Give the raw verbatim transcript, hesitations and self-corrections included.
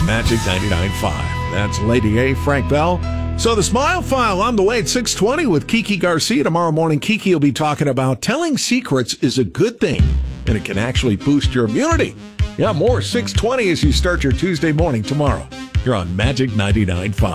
Magic ninety-nine point five. That's Lady A, Frank Bell. So the Smile File on the way at six twenty with Kiki Garcia. Tomorrow morning, Kiki will be talking about telling secrets is a good thing, and it can actually boost your immunity. Yeah, more six twenty as you start your Tuesday morning tomorrow. You're on Magic ninety-nine point five.